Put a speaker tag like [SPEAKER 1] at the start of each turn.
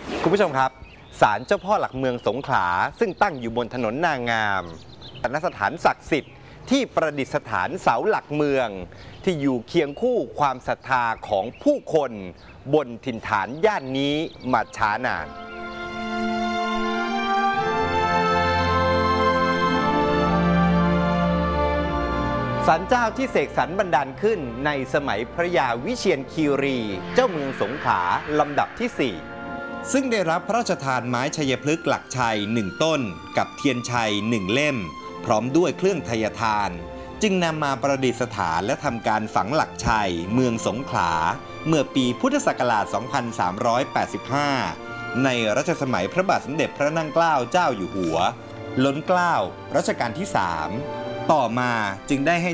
[SPEAKER 1] คุณผู้ชมครับศาลเจ้าพ่อหลักเมืองสงขลาซึ่งตั้งอยู่บนถนนนางามเป็นสถานศักดิ์สิทธิ์ที่ประดิษฐานเสาหลักเมืองที่อยู่เคียงคู่ความศรัทธาของผู้คนบนถิ่นฐานย่านนี้มาช้านานศาลเจ้าที่เสกสรรบันดาลขึ้นในสมัยพระยาวิเชียรคีรีเจ้าเมืองสงขลาลำดับที่ 4ซึ่งได้รับพระราชทานไม้ชัยพฤกษ์หลักชัย1 ต้นกับเทียนชัย1 เล่มพร้อมด้วยเครื่องไทยทานจึงนำมาประดิษฐานและทำการฝังหลักชัยเมืองสงขลาเมื่อปีพุทธศักราช 2385 ในรัชสมัยพระบาทสมเด็จพระนั่งเกล้าเจ้าอยู่หัวล้นเกล้ารัชกาลที่ 3ต่อมาจึงได้ให้